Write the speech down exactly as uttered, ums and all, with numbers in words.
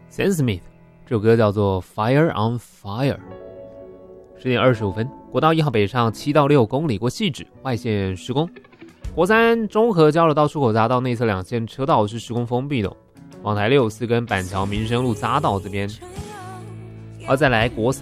Sam Smith， 这首歌叫做 Fire on Fire。十点二十五分，国道一号北上七到六公里过汐止，外线施工。国三中和交流道出口匝道内侧两线车道是施工封闭的，往台六四跟板桥民生路匝道这边。而再来国三